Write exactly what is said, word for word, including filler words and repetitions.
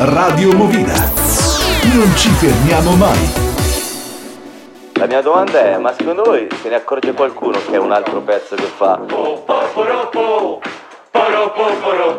Radio Movida. Non ci fermiamo mai. La mia domanda è, ma secondo voi se ne accorge qualcuno che è un altro pezzo che fa